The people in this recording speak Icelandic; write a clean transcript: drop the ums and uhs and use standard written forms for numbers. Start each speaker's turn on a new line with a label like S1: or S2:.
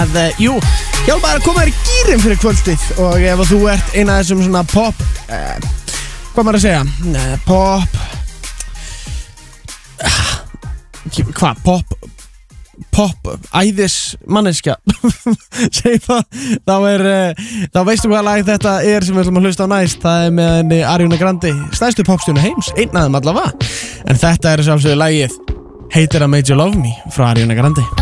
S1: Jú, hjálpa þér að koma þér í gírinn fyrir kvöldið. Og ef þú ert eina af þessum svona pop hvað maður að segja? Pop æðis manneskja segi það þá veistu hvað lag þetta er sem við ætlum að hlusta á næst. Það er með henni Ariana Grande, stærstu popstjörnu heims, einn af þeim allavega. En þetta er sjálfsögðu lagið Hater I Made You Love Me frá Ariana Grande.